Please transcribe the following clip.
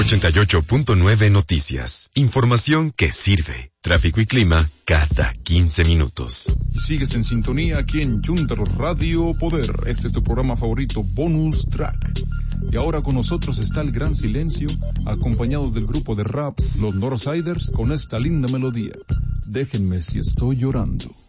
88.9 Noticias. Información que sirve. Tráfico y clima cada 15 minutos. Sigues en sintonía aquí en Junter Radio Poder. Este es tu programa favorito, Bonus Track. Y ahora con nosotros está El Gran Silencio, acompañado del grupo de rap Los Northsiders con esta linda melodía. Déjenme si estoy llorando.